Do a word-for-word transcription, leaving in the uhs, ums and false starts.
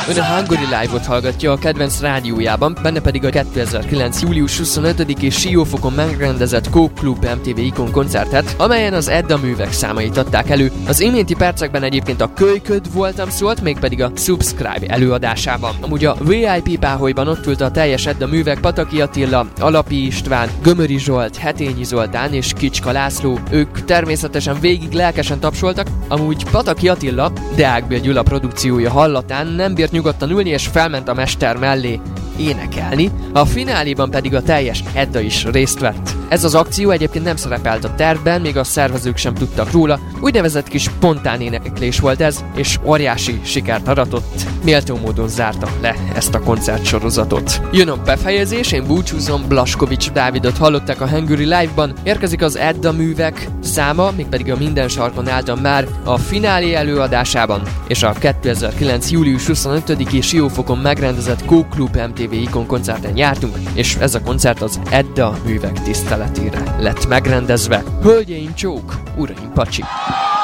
Ön a Hungary Live-ot hallgatja a kedvenc rádiójában, benne pedig a kétezer-kilenc. július huszonötödiki Siófokon megrendezett Coke Club em té vé Ikon koncertet, amelyen az Edda művek számait adták elő. Az iménti percekben egyébként a Kölyköd voltam szólt, mégpedig a Subscribe előadásában. Amúgy a vé i pé páholyban ott ült a teljes Edda művek, Pataki Attila, Alapi István, Gömöri Zsolt, Hetényi Zoltán és Kicska László. Ők természetesen végig lelkesen tapsoltak, amúgy Pataki Attila, Deák Bél Gyula produkciója hallatán nem bírt nyugodtan ülni és felment a mester mellé énekelni, a fináléban pedig a teljes Edda is részt vett. Ez az akció egyébként nem szerepelt a tervben, még a szervezők sem tudtak róla, úgynevezett kis spontán éneklés volt ez, és óriási sikert aratott, méltó módon zárta le ezt a koncertsorozatot. Jön a befejezés, én búcsúzom, Blaskovics Dávidot hallották a Hungary Live-ban, érkezik az Edda művek száma, mégpedig a Minden sarkon álltam már a finálé előadásában, és a kétezer-kilenc. július huszonötödiki Siófokon megrendezett Coke Club em té vé Ikon koncerten jártunk, és ez a koncert az Edda művek tiszteletére lett megrendezve. Hölgyeim csók, uraim pacsi!